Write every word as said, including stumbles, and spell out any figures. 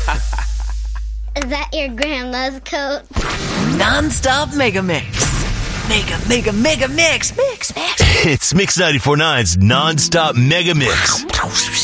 Is that your grandma's coat? Non-stop Mega Mix. Mega, mega, mega mix. Mix, mix. It's Mix ninety-four point nine's non-stop Mega Mix.